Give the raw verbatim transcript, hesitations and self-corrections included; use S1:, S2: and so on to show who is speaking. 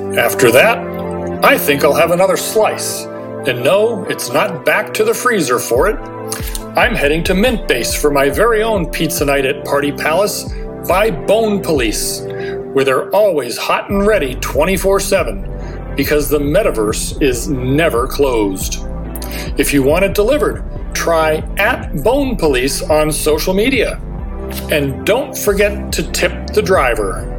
S1: After that, I think I'll have another slice. And no, it's not back to the freezer for it. I'm heading to Mint Base for my very own pizza night at Party Palace by Bone Police, where they're always hot and ready twenty-four seven, because the metaverse is never closed. If you want it delivered, try at Bone Police on social media. And don't forget to tip the driver.